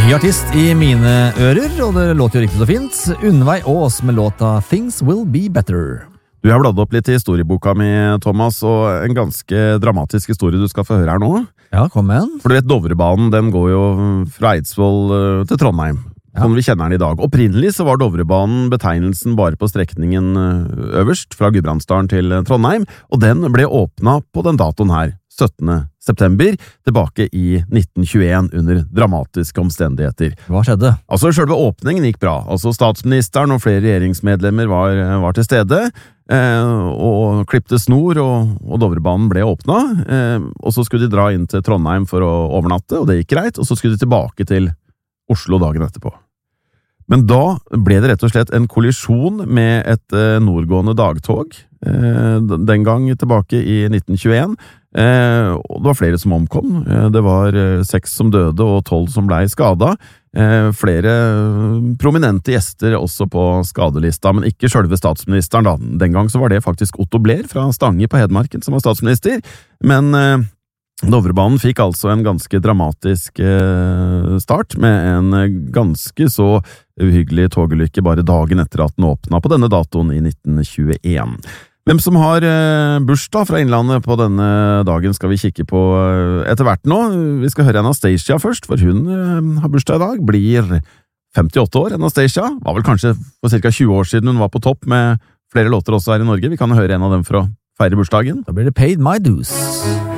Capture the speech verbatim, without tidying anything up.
Ny artist i mine ører, og det låter jo riktig så fint. Unnveig Aas med låta Things Will Be Better. Du har bladd opp litt i historieboka mi, Thomas, og en ganske dramatisk historie du skal få høre her nå. Ja, kom igjen. For du vet, Dovrebanen, den går jo fra Eidsvoll eh, til Trondheim, Ja. sånn vi kjenner den i dag. Opprinnelig så var Dovrebanen betegnelsen bare på strekningen eh, øverst, fra Gudbrandsdalen til Trondheim, og den ble åpnet på den datoen her, syttende september, tilbake i nitten tjueen under dramatiske omstendigheter. Hva skjedde? Altså, selve åpningen gikk bra. Altså, statsministeren og flere regjeringsmedlemmer var, var til stede, eh, og klippte snor, og, og Dovrebanen ble åpnet. Eh, og så skulle de dra inn til Trondheim for å overnatte, og det gikk greit, og så skulle de tilbake til Oslo dagen etterpå. Men da ble det rett og slett en kollisjon med et eh, nordgående dagtog, eh, den gang tilbake i nitten tjueen, eh, og det var flere som omkom. Eh, det var eh, seks som døde og tolv som ble skadet. Eh, flere prominente gjester også på skadelista, men ikke selve statsministeren da. Den gang så var det faktisk Otto Blair fra Stange på Hedmarken som var statsminister, men eh, Dovrebanen fikk altså en ganske dramatisk eh, start, med en ganske så uhyggelig togulykke bare dagen etter at den åpnet på denne datoen i nitten tjueen. Hvem som har eh, bursdag fra Innlandet på denne dagen skal vi kikke på eh, etter hvert nå. Vi skal høre Anastacia først, for hun eh, har bursdag i dag, blir femtiåtte år. Anastacia var vel kanskje for cirka tjue år siden hun var på topp med flere låter også her i Norge. Vi kan høre en av dem for å feire bursdagen. Da blir det Paid My Dues.